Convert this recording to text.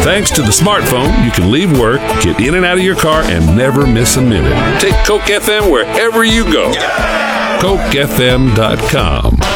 Thanks to the smartphone, you can leave work, get in and out of your car, and never miss a minute. Take Coke FM wherever you go. CokeFM.com.